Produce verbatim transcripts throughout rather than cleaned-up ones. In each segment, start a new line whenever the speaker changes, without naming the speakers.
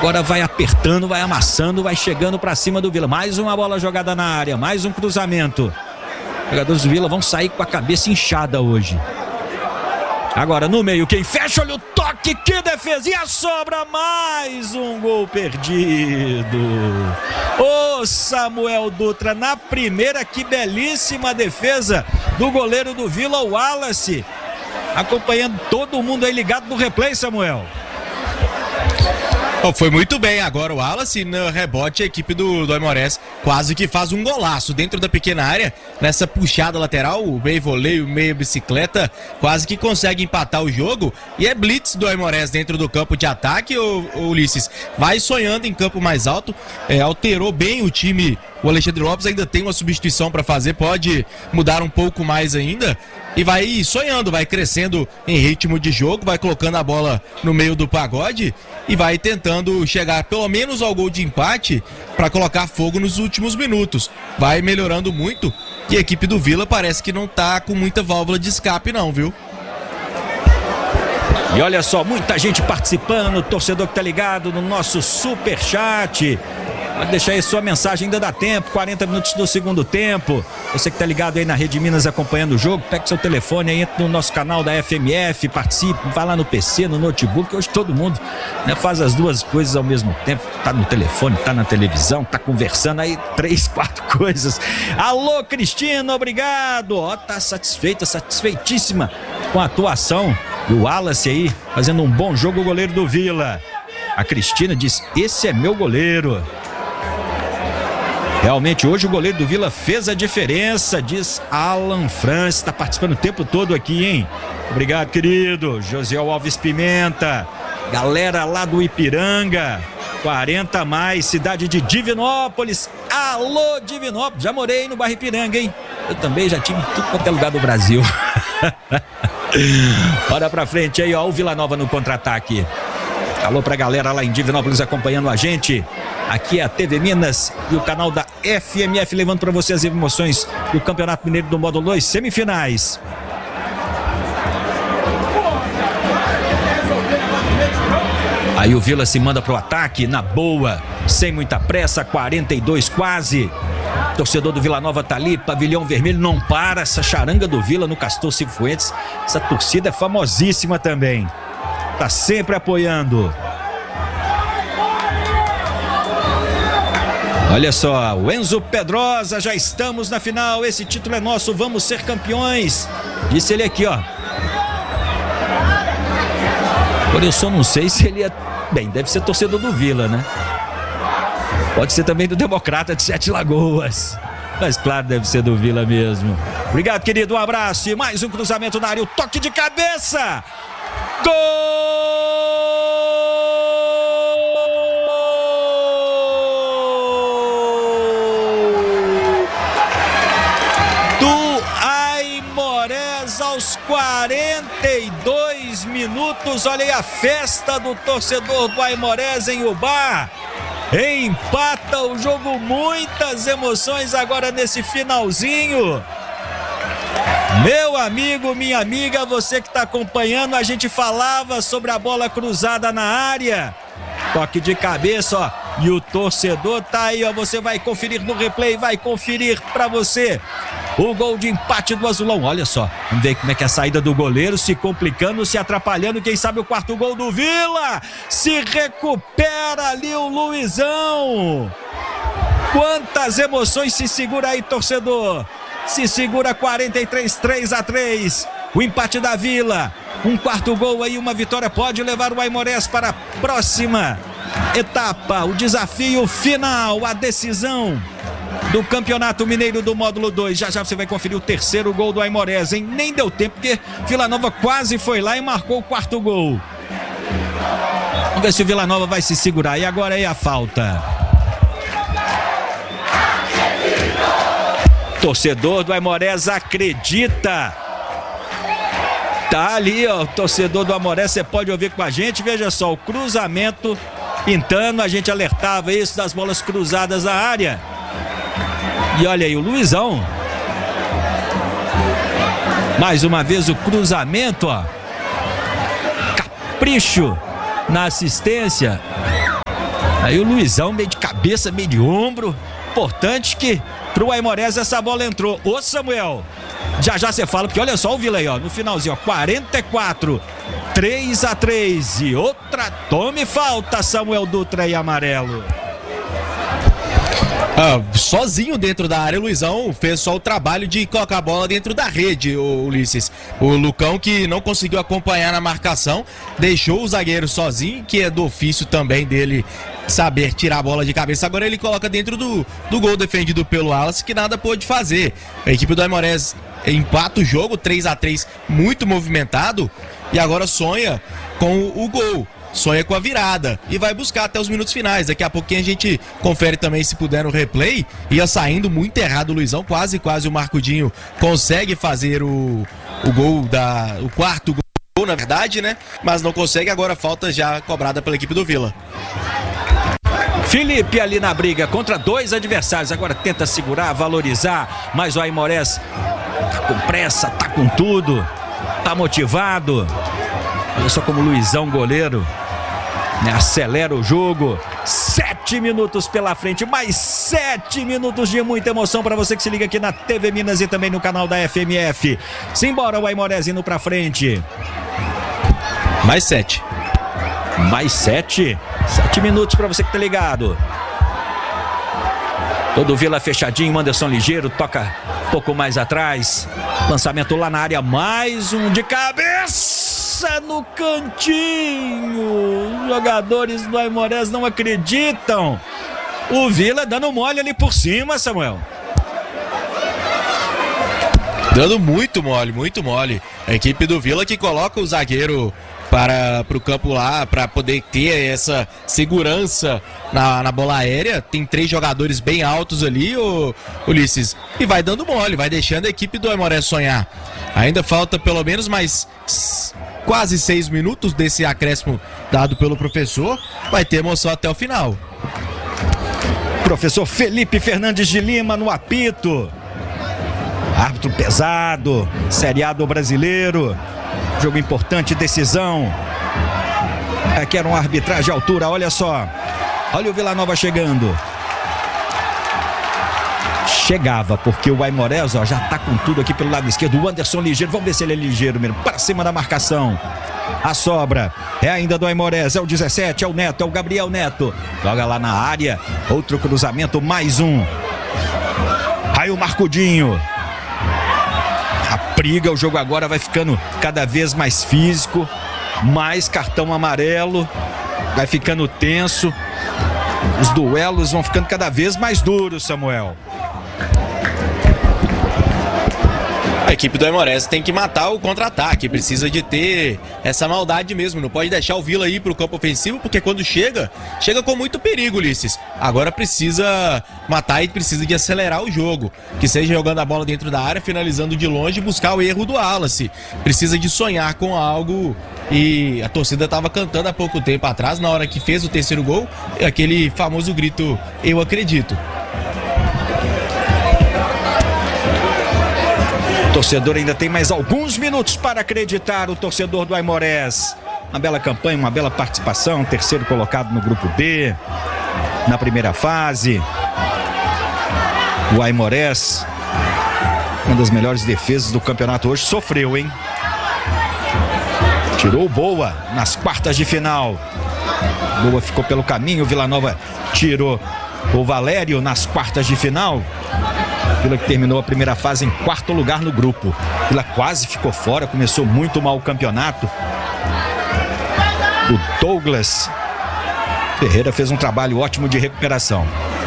Agora vai apertando, vai amassando, vai chegando pra cima do Vila. Mais uma bola jogada na área, mais um cruzamento. Os jogadores do Vila vão sair com a cabeça inchada hoje. Agora no meio, quem fecha, olha o toque, que defesa, e a sobra, mais um gol perdido. Ô Samuel Dutra, na primeira, que belíssima defesa do goleiro do Vila, o Wallace, acompanhando todo mundo aí ligado no replay, Samuel.
Oh, foi muito bem agora o Wallace, no rebote a equipe do, do Aimorés quase que faz um golaço dentro da pequena área, nessa puxada lateral, o meio voleio, o meio bicicleta, quase que consegue empatar o jogo, e é blitz do Aimorés dentro do campo de ataque. O, o Ulisses vai sonhando em campo mais alto, é, alterou bem o time. O Alexandre Lopes ainda tem uma substituição para fazer, pode mudar um pouco mais ainda, e vai sonhando, vai crescendo em ritmo de jogo, vai colocando a bola no meio do pagode e vai tentando chegar pelo menos ao gol de empate para colocar fogo nos últimos minutos. Vai melhorando muito e a equipe do Vila parece que não tá com muita válvula de escape não, viu?
E olha só, muita gente participando, torcedor que tá ligado no nosso superchat. Pode deixar aí sua mensagem, ainda dá tempo, quarenta minutos do segundo tempo. Você que tá ligado aí na Rede Minas acompanhando o jogo, pega seu telefone aí, entra no nosso canal da F M F, participe, vai lá no P C, no notebook. Hoje todo mundo, né, faz as duas coisas ao mesmo tempo. Tá no telefone, tá na televisão, tá conversando aí, três, quatro coisas. Alô, Cristina, obrigado. Ó, tá satisfeita, satisfeitíssima com a atuação do Wallace aí, fazendo um bom jogo, o goleiro do Vila. A Cristina diz, esse é meu goleiro. Realmente hoje o goleiro do Vila fez a diferença, diz Alan Francis, está participando o tempo todo aqui, hein? Obrigado, querido. José Alves Pimenta, galera lá do Ipiranga, quarenta a mais, cidade de Divinópolis. Alô, Divinópolis, já morei no bairro Ipiranga, hein? Eu também já tive tudo quanto é lugar do Brasil. Bora pra frente aí, ó, o Vila Nova no contra-ataque. Alô pra galera lá em Divinópolis acompanhando a gente. Aqui é a T V Minas e o canal da F M F levando para você as emoções do Campeonato Mineiro do Módulo dois, semifinais. Aí o Vila se manda pro ataque, na boa, sem muita pressa, quarenta e dois quase. Torcedor do Vila Nova tá ali, pavilhão vermelho, não para essa charanga do Vila no Castor Cifuentes. Essa torcida é famosíssima também. Tá sempre apoiando. Olha só, o Enzo Pedrosa, já estamos na final, esse título é nosso, vamos ser campeões. Disse ele aqui, ó. Agora eu só não sei se ele é... Bem, deve ser torcedor do Vila, né? Pode ser também do Democrata de Sete Lagoas. Mas claro, deve ser do Vila mesmo. Obrigado, querido, um abraço e mais um cruzamento na área, o toque de cabeça. Gol do Aimorés aos quarenta e dois minutos. Olha aí a festa do torcedor do Aimorés em Ubá. Empata o jogo, muitas emoções agora nesse finalzinho. Meu amigo, minha amiga, você que está acompanhando, a gente falava sobre a bola cruzada na área. Toque de cabeça, ó. E o torcedor tá aí, ó. Você vai conferir no replay, vai conferir para você o gol de empate do Azulão. Olha só, vamos ver como é que é a saída do goleiro, se complicando, se atrapalhando. Quem sabe o quarto gol do Vila. Se recupera ali o Luizão. Quantas emoções, se segura aí, torcedor. Se segura, quarenta e três, três a três. O empate da Vila. Um quarto gol aí, uma vitória pode levar o Aimorés para a próxima etapa. O desafio final, a decisão do Campeonato Mineiro do Módulo dois. Já já você vai conferir o terceiro gol do Aimorés, hein? Nem deu tempo, porque Vila Nova quase foi lá e marcou o quarto gol. Vamos ver se o Vila Nova vai se segurar. E agora aí a falta. Torcedor do Aimorés acredita. Tá ali, ó, o torcedor do Aimorés, você pode ouvir com a gente. Veja só, o cruzamento pintando, a gente alertava isso das bolas cruzadas na área. E olha aí o Luizão. Mais uma vez o cruzamento, ó. Capricho na assistência. Aí o Luizão meio de cabeça, meio de ombro. Importante que pro Aimorés essa bola entrou. Ô Samuel, já já você fala, porque olha só o Vila aí, ó, no finalzinho, ó, quarenta e quatro, três a três e outra, tome falta, Samuel Dutra e amarelo.
Ah, sozinho dentro da área, o Luizão fez só o trabalho de colocar a bola dentro da rede, o Ulisses. O Lucão, que não conseguiu acompanhar na marcação, deixou o zagueiro sozinho, que é do ofício também dele saber tirar a bola de cabeça. Agora ele coloca dentro do, do gol defendido pelo Wallace, que nada pôde fazer. A equipe do Aimorés empata o jogo, três a três, muito movimentado, e agora sonha com o, o gol. Sonha com a virada e vai buscar até os minutos finais. Daqui a pouquinho a gente confere também, se puder, no replay. Ia saindo muito errado o Luizão, quase, quase o Marcudinho consegue fazer o, o gol, da, o quarto gol, na verdade, né? Mas não consegue, agora falta já cobrada pela equipe do Vila.
Felipe ali na briga contra dois adversários, agora tenta segurar, valorizar, mas o Aimorés tá com pressa, tá com tudo, tá motivado. Olha só como o Luizão, goleiro, né, acelera o jogo. Sete minutos pela frente, mais sete minutos de muita emoção para você que se liga aqui na T V Minas e também no canal da F M F. Simbora o Aimorés indo pra frente.
Mais sete.
Mais sete. Sete minutos para você que tá ligado. Todo Vila fechadinho, Anderson ligeiro, toca um pouco mais atrás. Lançamento lá na área, mais um de cabeça no cantinho. Os jogadores do Aimorés não acreditam. O Vila dando mole ali por cima, Samuel.
Dando muito mole, muito mole. A equipe do Vila que coloca o zagueiro para o campo lá, para poder ter essa segurança na, na bola aérea. Tem três jogadores bem altos ali, o Ulisses, e vai dando mole, vai deixando a equipe do Aimorés sonhar. Ainda falta pelo menos mais quase seis minutos desse acréscimo dado pelo professor. Vai ter emoção até o final.
Professor Felipe Fernandes de Lima no apito. Árbitro pesado, Série A do brasileiro. Jogo importante, decisão. Aqui era uma arbitragem de altura, olha só. Olha o Vila Nova chegando. Chegava, porque o Aimorés, ó, já tá com tudo aqui pelo lado esquerdo. O Anderson ligeiro, vamos ver se ele é ligeiro mesmo. Para cima da marcação. A sobra é ainda do Aimorés, é o dezessete, é o Neto, é o Gabriel Neto. Joga lá na área, outro cruzamento, mais um. Aí o Marcudinho. A briga, o jogo agora vai ficando cada vez mais físico, mais cartão amarelo, vai ficando tenso, os duelos vão ficando cada vez mais duros, Samuel.
A equipe do Aimorés tem que matar o contra-ataque, precisa de ter essa maldade mesmo, não pode deixar o Vila ir para o campo ofensivo, porque quando chega, chega com muito perigo, Ulisses. Agora precisa matar e precisa de acelerar o jogo, que seja jogando a bola dentro da área, finalizando de longe e buscar o erro do Wallace. Precisa de sonhar com algo, e a torcida estava cantando há pouco tempo atrás, na hora que fez o terceiro gol, aquele famoso grito, eu acredito.
O torcedor ainda tem mais alguns minutos para acreditar, o torcedor do Aimorés. Uma bela campanha, uma bela participação, terceiro colocado no grupo B, na primeira fase. O Aimorés, uma das melhores defesas do campeonato hoje, sofreu, hein? Tirou o Boa nas quartas de final. Boa ficou pelo caminho, o Vila Nova tirou o Valério nas quartas de final. Vila que terminou a primeira fase em quarto lugar no grupo. Vila quase ficou fora, começou muito mal o campeonato. O Douglas Ferreira fez um trabalho ótimo de recuperação.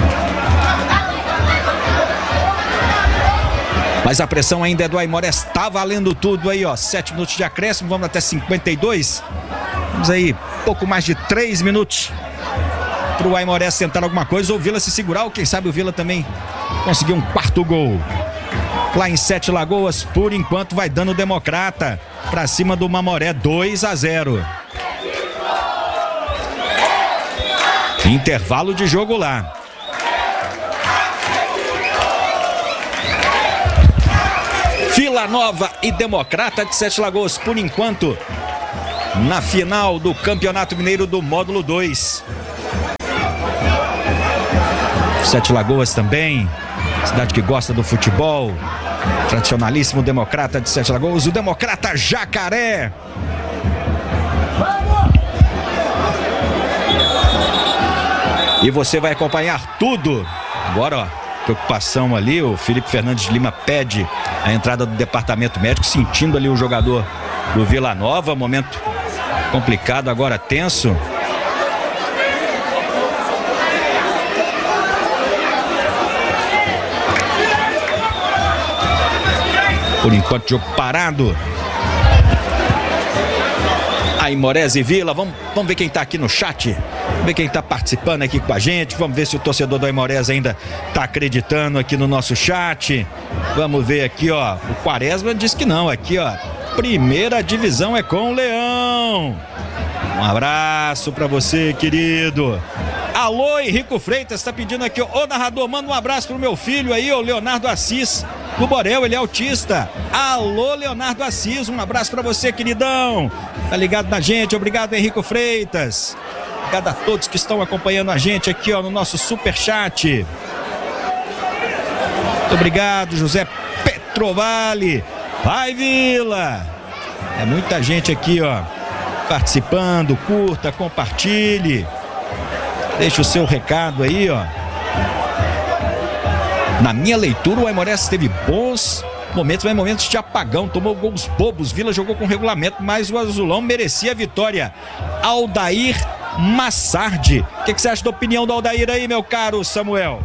Mas a pressão ainda é do Aimorés, tá valendo tudo aí, ó. Sete minutos de acréscimo, vamos até cinquenta e dois. Vamos aí, pouco mais de três minutos para o Aimorés tentar alguma coisa, ou o Vila se segurar, ou quem sabe o Vila também conseguir um quarto gol. Lá em Sete Lagoas, por enquanto vai dando Democrata para cima do Mamoré, dois a zero. Intervalo de jogo lá. Vila Nova e Democrata de Sete Lagoas, por enquanto, na final do Campeonato Mineiro do Módulo dois. Sete Lagoas também, cidade que gosta do futebol. Tradicionalíssimo Democrata de Sete Lagoas, o Democrata Jacaré. E você vai acompanhar tudo. Agora, ó, preocupação ali, o Felipe Fernandes de Lima pede a entrada do departamento médico, sentindo ali o jogador do Vila Nova. Momento complicado agora, tenso. Por enquanto, jogo parado. Aimorés e Vila, vamos, vamos ver quem tá aqui no chat. Vamos ver quem tá participando aqui com a gente. Vamos ver se o torcedor do Aimorés ainda tá acreditando aqui no nosso chat. Vamos ver aqui, ó. O Quaresma diz que não. Aqui, ó. Primeira divisão é com o Leão. Um abraço pra você, querido. Alô, Henrico Freitas tá pedindo aqui, ó. Ô, narrador, manda um abraço pro meu filho aí, o Leonardo Assis, do Borel, ele é autista. Alô, Leonardo Assis, um abraço pra você, queridão. Tá ligado na gente, obrigado, Henrico Freitas. Obrigado a todos que estão acompanhando a gente aqui, ó, no nosso superchat. Muito obrigado, José Petrovale. Vai, Vila! É muita gente aqui, ó, participando. Curta, compartilhe. Deixa o seu recado aí, ó. Na minha leitura, o Aimorés teve bons momentos, mas momentos de apagão. Tomou gols bobos. Vila jogou com regulamento, mas o Azulão merecia a vitória. Aldair Massardi. O que, que você acha da opinião do Aldair aí, meu caro Samuel?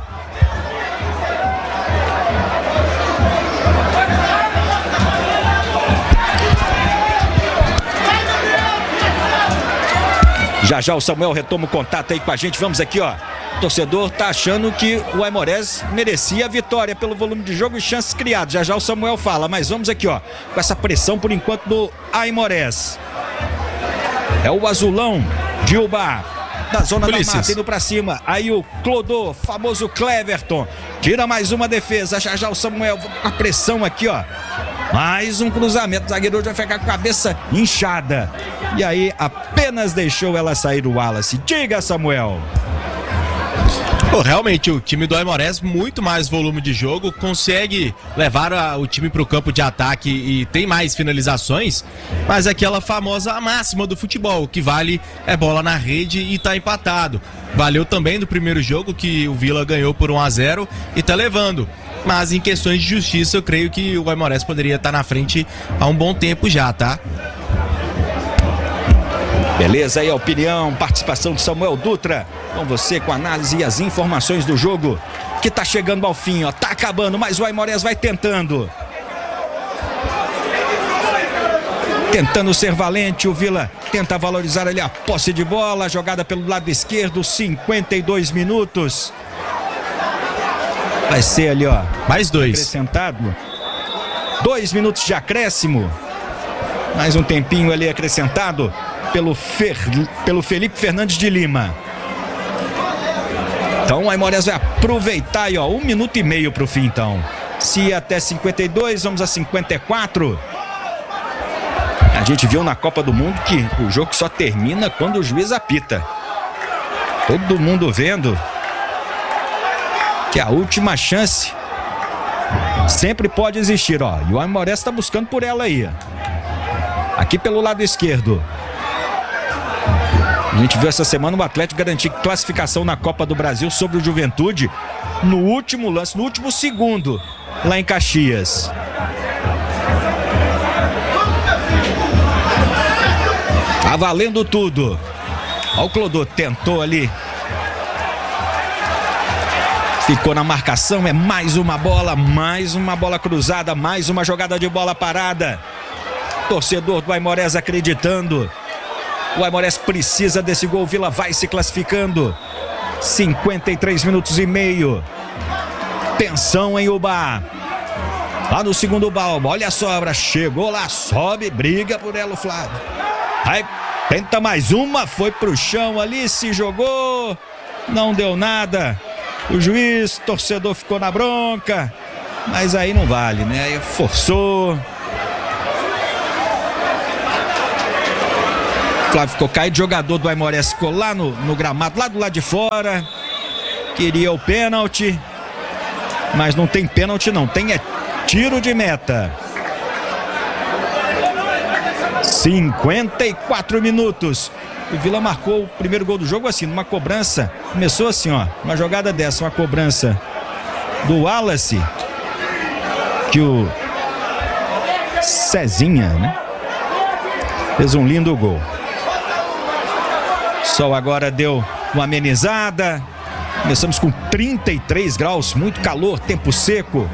Já já o Samuel retoma o contato aí com a gente. Vamos aqui, ó. O torcedor tá achando que o Aimorés merecia a vitória pelo volume de jogo e chances criadas. Já já o Samuel fala, mas vamos aqui, ó, com essa pressão por enquanto do Aimorés. É o Azulão de Ubá, da zona da mata, indo pra cima. Aí o Clodô, famoso Cleverton, tira mais uma defesa. Já já o Samuel com a pressão aqui, ó. Mais um cruzamento, o zagueiro vai ficar com a cabeça inchada. E aí apenas deixou ela sair o Wallace. Diga, Samuel.
Pô, realmente o time do Aimorés, muito mais volume de jogo, consegue levar a, o time para o campo de ataque e tem mais finalizações, mas aquela famosa máxima do futebol, o que vale é bola na rede e tá empatado. Valeu também do primeiro jogo que o Vila ganhou por um a zero e tá levando. Mas em questões de justiça, eu creio que o Aimorés poderia estar na frente há um bom tempo já, tá?
Beleza, aí a opinião, participação de Samuel Dutra, com você com a análise e as informações do jogo, que tá chegando ao fim, ó, tá acabando, mas o Aimorés vai tentando. Tentando ser valente, o Vila tenta valorizar ali a posse de bola, jogada pelo lado esquerdo, cinquenta e dois minutos. Vai ser ali, ó,
mais dois.
Acrescentado. Dois minutos de acréscimo. Mais um tempinho ali acrescentado pelo, Fer... pelo Felipe Fernandes de Lima. Então o Aimorés vai aproveitar aí, ó, um minuto e meio pro fim, então. Se ia até cinquenta e dois, vamos a cinquenta e quatro. A gente viu na Copa do Mundo que o jogo só termina quando o juiz apita. Todo mundo vendo que a última chance sempre pode existir, ó. E o Aimorés está buscando por ela aí. Aqui pelo lado esquerdo. A gente viu essa semana o Atlético garantir classificação na Copa do Brasil sobre o Juventude no último lance, no último segundo, lá em Caxias. Tá valendo tudo. Ó, o Clodô tentou ali. Ficou na marcação, é mais uma bola, mais uma bola cruzada, mais uma jogada de bola parada. Torcedor do Aimorés acreditando. O Aimorés precisa desse gol, Vila vai se classificando. cinquenta e três minutos e meio. Tensão em Ubá. Lá no segundo balbo, olha a sobra, chegou lá, sobe, briga por ela o Flávio. Aí tenta mais uma, foi pro chão ali, se jogou, não deu nada. O juiz, torcedor ficou na bronca, mas aí não vale, né? Aí forçou. Flávio ficou caído, jogador do Aimorés ficou lá no, no gramado, lá do lado de fora. queria o pênalti, mas não tem pênalti não, tem é tiro de meta. cinquenta e quatro minutos. O Vila marcou o primeiro gol do jogo assim, numa cobrança. Começou assim, ó, uma jogada dessa, uma cobrança do Wallace, que o Cezinha, né, fez um lindo gol. Sol agora deu uma amenizada. Começamos com trinta e três graus, muito calor, tempo seco.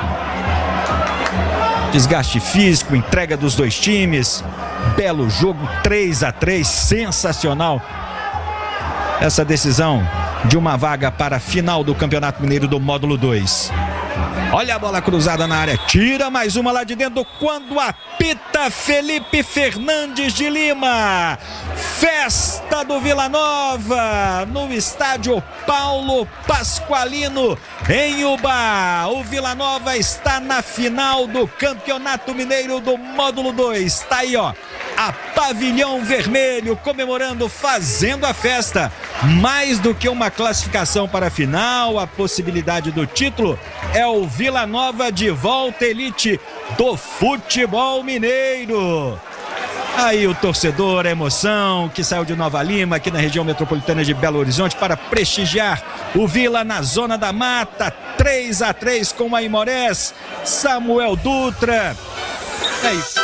Desgaste físico, entrega dos dois times. Belo jogo, três a três, sensacional. Essa decisão de uma vaga para a final do Campeonato Mineiro do Módulo dois. Olha a bola cruzada na área, tira mais uma lá de dentro quando apita Felipe Fernandes de Lima. Festa do Vila Nova no estádio Paulo Pasqualino em Ubá. O Vila Nova está na final do Campeonato Mineiro do Módulo dois. Está aí, ó, a Pavilhão Vermelho comemorando, fazendo a festa. Mais do que uma classificação para a final, a possibilidade do título é o Vila Nova de volta elite do futebol mineiro. Aí o torcedor, a emoção que saiu de Nova Lima, aqui na região metropolitana de Belo Horizonte, para prestigiar o Vila na Zona da Mata. Três a três com a Aimorés, Samuel Dutra. É isso.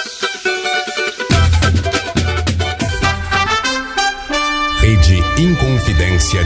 Rede Inconfidência